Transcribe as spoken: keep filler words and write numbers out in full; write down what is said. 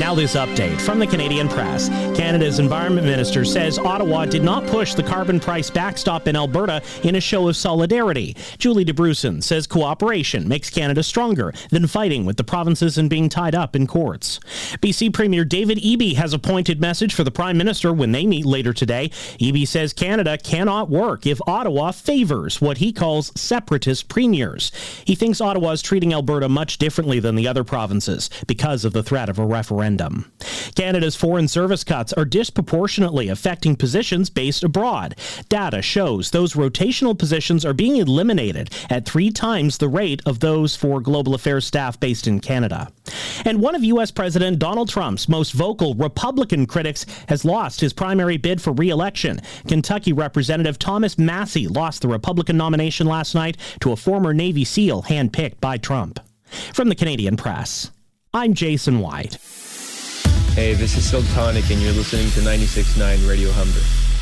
Now this update from the Canadian Press. Canada's Environment Minister says Ottawa did not push the carbon price backstop in Alberta in a show of solidarity. Julie DeBruson says cooperation makes Canada stronger than fighting with the provinces and being tied up in courts. B C Premier David Eby has a pointed message for the Prime Minister when they meet later today. Eby says Canada cannot work if Ottawa favors what he calls separatist premiers. He thinks Ottawa is treating Alberta much differently than the other provinces because of the threat of a referendum. Canada's foreign service cuts are disproportionately affecting positions based abroad. Data shows those rotational positions are being eliminated at three times the rate of those for global affairs staff based in Canada. And one of U S President Donald Trump's most vocal Republican critics has lost his primary bid for re-election. Kentucky Representative Thomas Massie lost the Republican nomination last night to a former Navy SEAL handpicked by Trump. From the Canadian Press, I'm Jason White. Hey, this is Silk Tonic, and you're listening to ninety-six point nine Radio Humber.